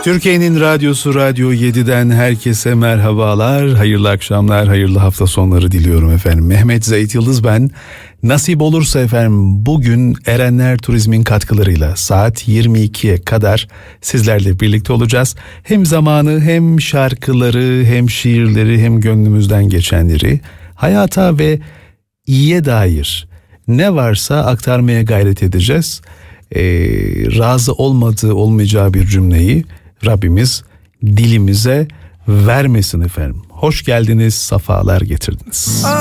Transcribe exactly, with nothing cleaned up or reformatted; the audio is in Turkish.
Türkiye'nin radyosu Radyo yedi'den herkese merhabalar, hayırlı akşamlar, hayırlı hafta sonları diliyorum efendim. Mehmet Zahit Yıldız ben. Nasip olursa efendim bugün Erenler Turizm'in katkılarıyla saat yirmi ikiye kadar sizlerle birlikte olacağız. Hem zamanı hem şarkıları hem şiirleri hem gönlümüzden geçenleri hayata ve iyiye dair ne varsa aktarmaya gayret edeceğiz. Ee, razı olmadığı olmayacağı bir cümleyi Rabbimiz dilimize vermesin efendim. Hoş geldiniz, safalar getirdiniz.